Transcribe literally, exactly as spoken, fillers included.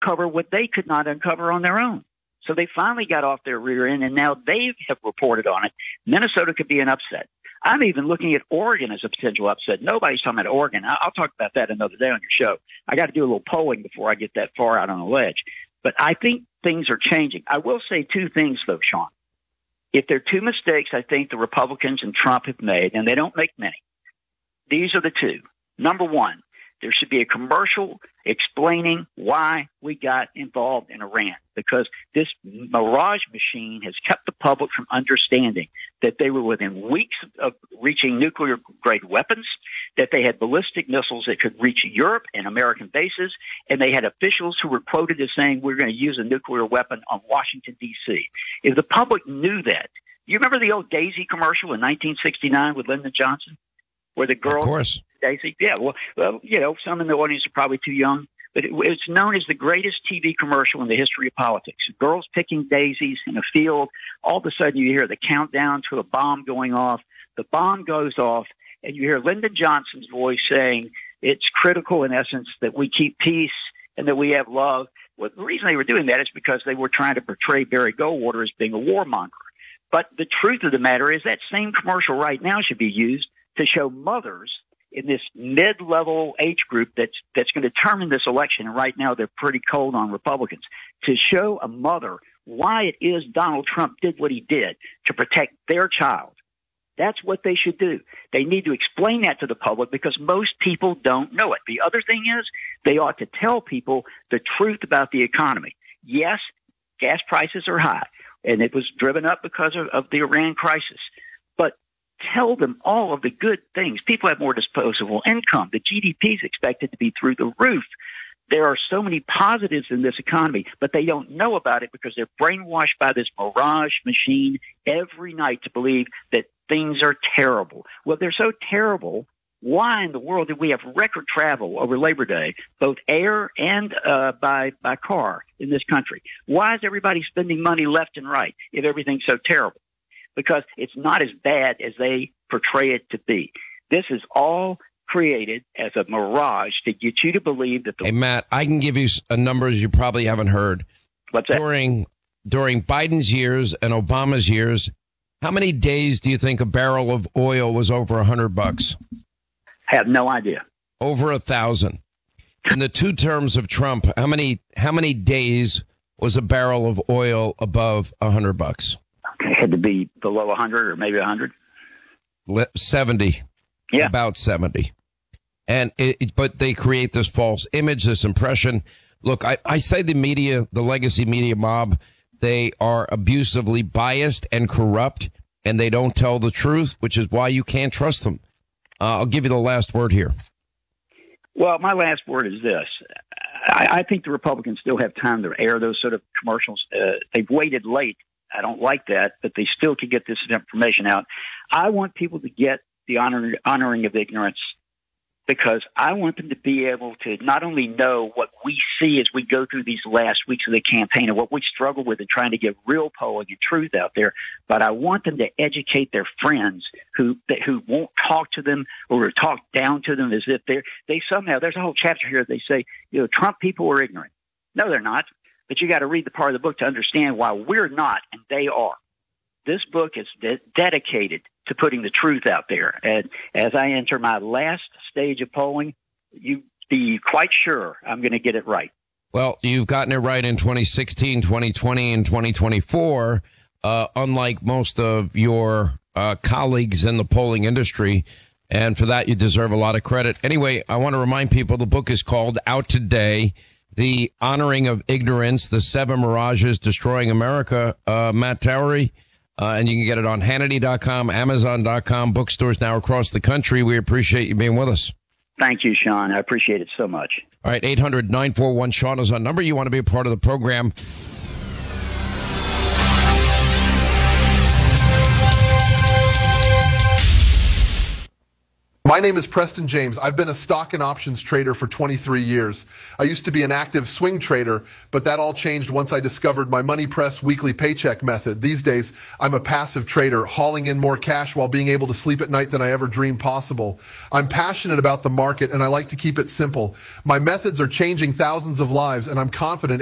uncover what they could not uncover on their own. So they finally got off their rear end, and now they have reported on it. Minnesota could be an upset. I'm even looking at Oregon as a potential upset. Nobody's talking about Oregon. I'll talk about that another day on your show. I got to do a little polling before I get that far out on a ledge. But I think things are changing. I will say two things, though, Sean. If there are two mistakes I think the Republicans and Trump have made, and they don't make many, these are the two. Number one, there should be a commercial explaining why we got involved in Iran, because this mirage machine has kept the public from understanding that they were within weeks of reaching nuclear-grade weapons, that they had ballistic missiles that could reach Europe and American bases, and they had officials who were quoted as saying we're going to use a nuclear weapon on Washington, D C If the public knew that, you remember the old Daisy commercial in nineteen sixty-nine with Lyndon Johnson, where the girl... Of course. Daisy, yeah, well, well, you know, some in the audience are probably too young, but it, it's known as the greatest T V commercial in the history of politics. Girls picking daisies in a field. All of a sudden, you hear the countdown to a bomb going off. The bomb goes off, and you hear Lyndon Johnson's voice saying it's critical, in essence, that we keep peace and that we have love. Well, the reason they were doing that is because they were trying to portray Barry Goldwater as being a warmonger. But the truth of the matter is that same commercial right now should be used to show mothers in this mid-level age group that's that's going to determine this election, and right now they're pretty cold on Republicans, to show a mother why it is Donald Trump did what he did to protect their child. That's what they should do. They need to explain that to the public because most people don't know it. The other thing is they ought to tell people the truth about the economy. Yes, gas prices are high, and it was driven up because of, of the Iran crisis. But tell them all of the good things. People have more disposable income. The G D P is expected to be through the roof. There are so many positives in this economy, but they don't know about it because they're brainwashed by this mirage machine every night to believe that things are terrible. Well, they're so terrible. Why in the world did we have record travel over Labor Day, both air and uh, by by car in this country? Why is everybody spending money left and right if everything's so terrible? Because it's not as bad as they portray it to be. This is all created as a mirage to get you to believe that the... Hey, Matt, I can give you a numbers you probably haven't heard. What's that? During, during Biden's years and Obama's years, how many days do you think a barrel of oil was over one hundred bucks? I have no idea. Over a thousand. In the two terms of Trump, how many how many days was a barrel of oil above one hundred bucks? It had to be below one hundred or maybe one hundred. seventy. Yeah. About seventy. And it, it, but they create this false image, this impression. Look, I, I say the media, the legacy media mob, they are abusively biased and corrupt, and they don't tell the truth, which is why you can't trust them. Uh, I'll give you the last word here. Well, my last word is this. I, I think the Republicans still have time to air those sort of commercials. Uh, they've waited late. I don't like that, but they still could get this information out. I want people to get the honor, honoring of ignorance, because I want them to be able to not only know what we see as we go through these last weeks of the campaign and what we struggle with in trying to get real polling and truth out there, but I want them to educate their friends who who won't talk to them or talk down to them as if they're, they somehow, there's a whole chapter here, they say, you know, Trump people are ignorant. No, they're not. But you got to read the part of the book to understand why we're not and they are. This book is de- dedicated to putting the truth out there. And as I enter my last stage of polling, you be quite sure I'm going to get it right. Well, you've gotten it right in twenty sixteen, twenty twenty, and twenty twenty-four, uh, unlike most of your uh, colleagues in the polling industry. And for that, you deserve a lot of credit. Anyway, I want to remind people the book is called Out Today, The Honoring of Ignorance, The Seven Mirages Destroying America. Uh, Matt Towery. Uh, and you can get it on Hannity dot com, Amazon dot com, bookstores now across the country. We appreciate you being with us. Thank you, Sean. I appreciate it so much. All right, eight hundred, nine four one, Sean is our number. You want to be a part of the program. My name is Preston James. I've been a stock and options trader for twenty-three years. I used to be an active swing trader, but that all changed once I discovered my Money Press weekly paycheck method. These days, I'm a passive trader, hauling in more cash while being able to sleep at night than I ever dreamed possible. I'm passionate about the market, and I like to keep it simple. My methods are changing thousands of lives, and I'm confident